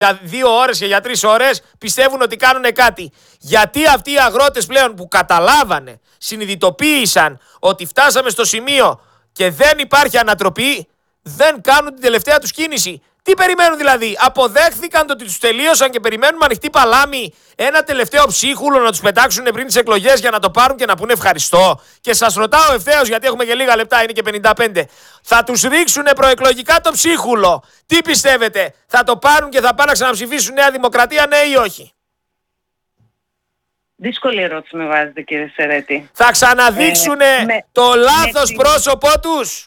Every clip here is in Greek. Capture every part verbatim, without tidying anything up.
για δύο ώρες και για τρεις ώρες πιστεύουν ότι κάνουν κάτι. Γιατί αυτοί οι αγρότες πλέον που καταλάβανε, συνειδητοποίησαν ότι φτάσαμε στο σημείο και δεν υπάρχει ανατροπή, δεν κάνουν την τελευταία τους κίνηση. Τι περιμένουν δηλαδή? Αποδέχθηκαν το ότι τους τελείωσαν και περιμένουν ανοιχτή παλάμη ένα τελευταίο ψίχουλο να τους πετάξουν πριν τις εκλογές για να το πάρουν και να πούνε ευχαριστώ? Και σας ρωτάω ευθέως, γιατί έχουμε και λίγα λεπτά, είναι και πενήντα πέντε. Θα τους ρίξουν προεκλογικά το ψίχουλο? Τι πιστεύετε? Θα το πάρουν και θα πάνε να ξαναψηφίσουν Νέα Δημοκρατία, ναι ή όχι? Δύσκολη ερώτηση με βάζετε, κύριε Σερέτη. Θα ξαναδείξουν ε, με, το λάθος με, πρόσωπό τους?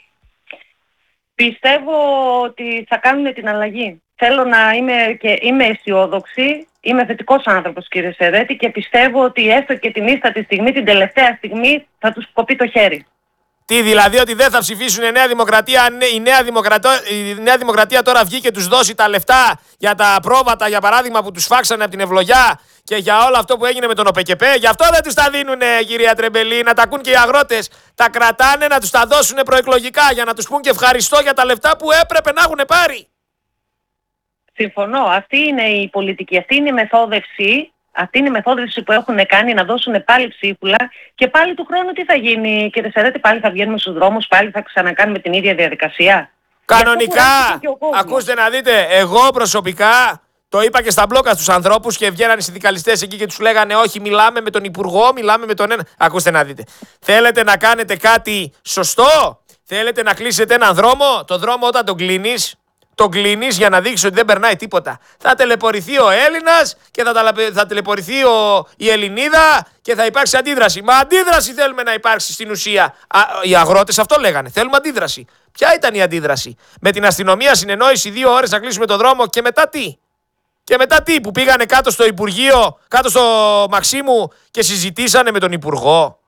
Πιστεύω ότι θα κάνουν την αλλαγή. Θέλω να είμαι, και είμαι αισιόδοξη, είμαι θετικός άνθρωπος, κύριε Σερέτη, και πιστεύω ότι έστω και την ίστατη στιγμή, την τελευταία στιγμή, θα τους κοπεί το χέρι. Τι, δηλαδή ότι δεν θα ψηφίσουν η Νέα Δημοκρατία? Η Νέα, η Νέα Δημοκρατία τώρα βγει και τους δώσει τα λεφτά για τα πρόβατα, για παράδειγμα, που τους φάξανε από την ευλογιά και για όλο αυτό που έγινε με τον ΟΠΕΚΕΠΕ. Γι' αυτό δεν τους τα δίνουνε, κυρία Τρεμπελή, να τα ακούν και οι αγρότες. Τα κρατάνε να τους τα δώσουν προεκλογικά για να τους πούν και ευχαριστώ για τα λεφτά που έπρεπε να έχουν πάρει. Συμφωνώ. Αυτή είναι η πολιτική, αυτή είναι η μεθόδευση. Αυτή είναι η μεθόδευση που έχουν κάνει, να δώσουν πάλι ψίχουλα και πάλι του χρόνου τι θα γίνει, κύριε Σερέτη? Πάλι θα βγαίνουμε στους δρόμους, πάλι θα ξανακάνουμε την ίδια διαδικασία. Κανονικά, ακούστε να δείτε, εγώ προσωπικά το είπα και στα μπλόκα στους ανθρώπους και βγαίνανε οι συνδικαλιστές εκεί και τους λέγανε όχι, μιλάμε με τον Υπουργό, μιλάμε με τον ένα. Ακούστε να δείτε. Θέλετε να κάνετε κάτι σωστό? Θέλετε να κλείσετε έναν δρόμο? Το δρόμο όταν τον κλείνεις, τον κλείνεις για να δείξεις ότι δεν περνάει τίποτα. Θα τελεπορηθεί ο Έλληνας και θα, τα, θα τελεπορηθεί ο, η Ελληνίδα και θα υπάρξει αντίδραση. Μα αντίδραση θέλουμε να υπάρξει στην ουσία. Α, οι αγρότες αυτό λέγανε. Θέλουμε αντίδραση. Ποια ήταν η αντίδραση? Με την αστυνομία συνεννόηση δύο ώρες να κλείσουμε το δρόμο και μετά τι? Και μετά τι? Που πήγανε κάτω στο Υπουργείο, κάτω στο Μαξίμου και συζητήσανε με τον Υπουργό.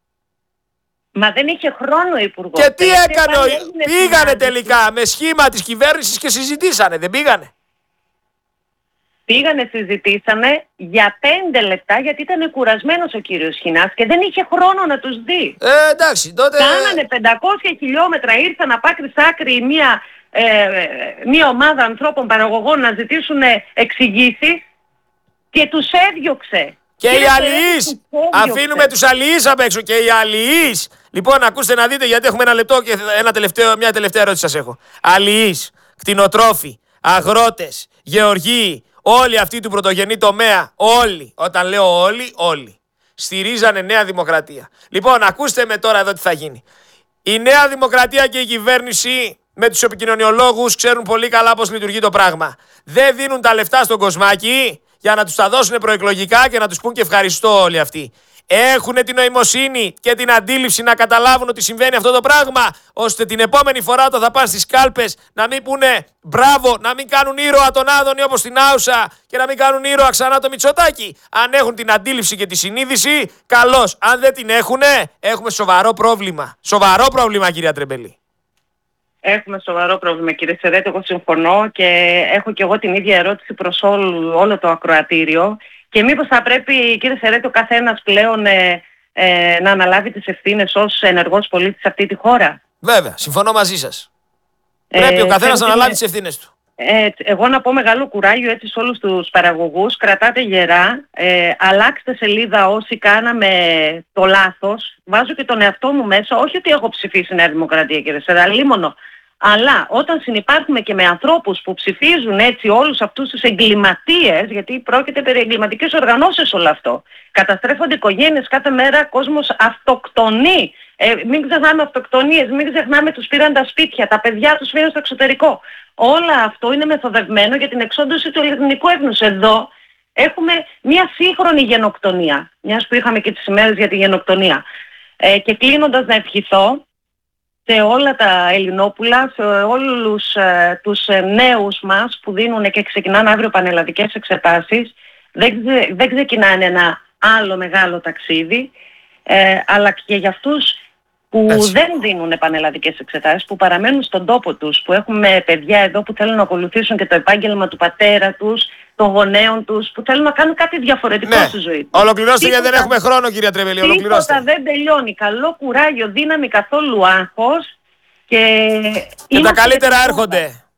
Μα δεν είχε χρόνο ο Υπουργός. Και τι έκανε? Ο... Πήγανε τελικά με σχήμα της κυβέρνησης και συζητήσανε, δεν πήγανε? Πήγανε, συζητήσανε για πέντε λεπτά γιατί ήταν κουρασμένος ο κύριος Χινάς και δεν είχε χρόνο να τους δει. Ε, εντάξει, τότε... Κάνανε πεντακόσια χιλιόμετρα, ήρθαν από άκρη σ' άκρη μια, ε, μια ομάδα ανθρώπων παραγωγών να ζητήσουν εξηγήσεις και τους έδιωξε. Και οι αλληλείς, αφήνουμε τους αλληλείς απ' έξω και οι αλληλείς. Λοιπόν, ακούστε να δείτε, γιατί έχουμε ένα λεπτό και ένα τελευταίο, μια τελευταία ερώτηση σας έχω. Αλληλείς, κτηνοτρόφοι, αγρότες, γεωργοί, όλοι αυτοί του πρωτογενή τομέα, όλοι, όταν λέω όλοι, όλοι, στηρίζανε Νέα Δημοκρατία. Λοιπόν, ακούστε με τώρα εδώ τι θα γίνει. Η Νέα Δημοκρατία και η κυβέρνηση με τους επικοινωνιολόγους ξέρουν πολύ καλά πώς λειτουργεί το πράγμα. Δεν δίνουν τα λεφτά στον κοσμάκι για να τους τα δώσουν προεκλογικά και να τους πούν και ευχαριστώ όλοι αυτοί. Έχουν την νοημοσύνη και την αντίληψη να καταλάβουν ότι συμβαίνει αυτό το πράγμα, ώστε την επόμενη φορά όταν θα πάνε στις κάλπες να μην πούνε μπράβο, να μην κάνουν ήρωα τον Άδωνη όπως την Άουσα και να μην κάνουν ήρωα ξανά το Μητσοτάκη. Αν έχουν την αντίληψη και τη συνείδηση, καλώς. Αν δεν την έχουνε, έχουμε σοβαρό πρόβλημα. Σοβαρό πρόβλημα, κυρία Τρεμπελή. Έχουμε σοβαρό πρόβλημα, κύριε Σερέτη, εγώ συμφωνώ και έχω και εγώ την ίδια ερώτηση προς όλο, όλο το ακροατήριο. Και μήπως θα πρέπει, κύριε Σερέτη, ο καθένας πλέον ε, ε, να αναλάβει τις ευθύνες ως ενεργός πολίτης σε αυτή τη χώρα? Βέβαια, συμφωνώ μαζί σας. Ε, πρέπει ο καθένας να αναλάβει τις ευθύνες του. Ε, εγώ να πω μεγάλο κουράγιο έτσι σε όλους τους παραγωγούς, κρατάτε γερά, ε, αλλάξτε σελίδα όσοι κάναμε το λάθος. Βάζω και τον εαυτό μου μέσα, όχι ότι έχω ψηφίσει Νέα Δημοκρατία, κύριε Σερέτη, λίμωνο. Αλλά όταν συνυπάρχουμε και με ανθρώπους που ψηφίζουν έτσι όλους αυτούς τους εγκληματίες, γιατί πρόκειται περί εγκληματικές οργανώσεις όλο αυτό, καταστρέφονται οικογένειες κάθε μέρα, κόσμος αυτοκτονεί. Ε, μην ξεχνάμε αυτοκτονίες, μην ξεχνάμε τους πήραν τα σπίτια, τα παιδιά τους φύγαν στο εξωτερικό. Όλο αυτό είναι μεθοδευμένο για την εξόντωση του ελληνικού έθνους. Εδώ έχουμε μια σύγχρονη γενοκτονία, μιας που είχαμε και τις ημέρες για τη γενοκτονία. Ε, και κλείνοντας να ευχηθώ σε όλα τα Ελληνόπουλα, σε όλους ε, τους ε, νέους μας που δίνουν και ξεκινάνε αύριο πανελλαδικές εξετάσεις. Δεν, ξε, δεν ξεκινάνε ένα άλλο μεγάλο ταξίδι, ε, αλλά και για αυτούς που Έτσι. δεν δίνουν πανελλαδικές εξετάσεις, που παραμένουν στον τόπο τους, που έχουμε παιδιά εδώ που θέλουν να ακολουθήσουν και το επάγγελμα του πατέρα τους, των γονέων τους, που θέλουν να κάνουν κάτι διαφορετικό ναι. στη ζωή τους. Ολοκληρώστε, γιατί δεν έχουμε χρόνο, κυρία Τρεμπελή. Ολοκληρώστε. Τίποτα δεν τελειώνει. Καλό κουράγιο, δύναμη, καθόλου άγχος. Και, και τα καλύτερα έρχονται.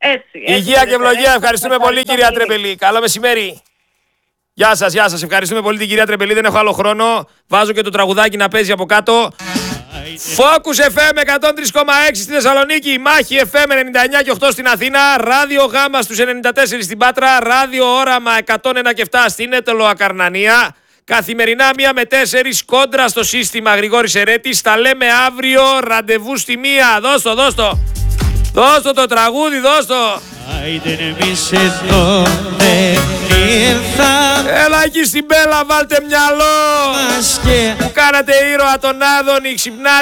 Έτσι, έτσι, Υγεία έτσι, και ευλογία. έτσι, Ευχαριστούμε πολύ, κυρία Τρεμπελή. Καλό μεσημέρι. Γεια σας, γεια σας. Ευχαριστούμε πολύ την κυρία Τρεμπελή. Δεν έχω άλλο χρόνο. Βάζω και το τραγουδάκι να παίζει από κάτω. Focus εφ εμ εκατόν τρία κόμμα έξι στη Θεσσαλονίκη, Μάχη εφ εμ ενενήντα εννιά και οκτώ στην Αθήνα, Ράδιο Γάμα στους ενενήντα τέσσερα στην Πάτρα, Ράδιο Όραμα εκατόν ένα και επτά στην Έτελο Ακαρνανία. Καθημερινά μία με τέσσερις κόντρα στο σύστημα Γρηγόρης Ερέτης. Τα λέμε αύριο, ραντεβού στη μία. Δώσ' το, δώσ' το. Δώσ' το το τραγούδι, δώσ' το. Έλα εκεί στην Μπέλα, βάλτε μυαλό. Που κάνατε ήρωα τον Άδωνη, ξυπνάτε.